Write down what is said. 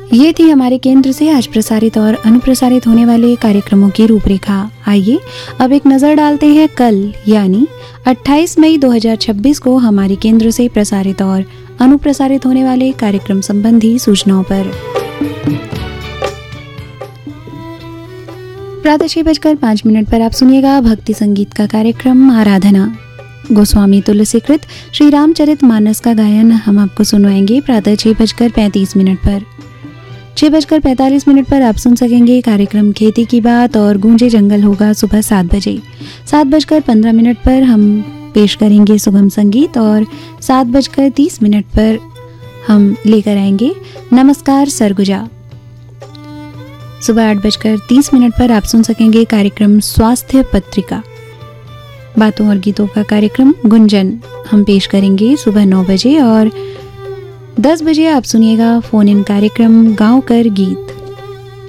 ये थी हमारे केंद्र से आज प्रसारित और अनुप्रसारित होने वाले कार्यक्रमों की रूपरेखा। आइए अब एक नज़र डालते हैं कल यानी 28 मई 2026 को हमारे केंद्र से प्रसारित और अनुप्रसारित होने वाले कार्यक्रम संबंधी सूचनाओं पर। प्रातः 6:05 पर आप सुनिएगा भक्ति संगीत का कार्यक्रम आराधना। गोस्वामी तुलसीकृत श्री रामचरित मानस का गायन हम आपको सुनवाएंगे प्रातः 6:35 पर। 6:45 पर आप सुन सकेंगे कार्यक्रम खेती की बात और गूंजे जंगल होगा सुबह 7 बजे। 7:15 पर हम पेश करेंगे सुगम संगीत और 7:30 पर हम लेकर आएंगे नमस्कार सरगुजा। सुबह 8:30 पर आप सुन सकेंगे कार्यक्रम स्वास्थ्य पत्रिका। बातों और गीतों का कार्यक्रम गुंजन हम पेश करेंगे सुबह 9 बजे और 10 बजे आप सुनिएगा फोन इन कार्यक्रम गांव कर गीत।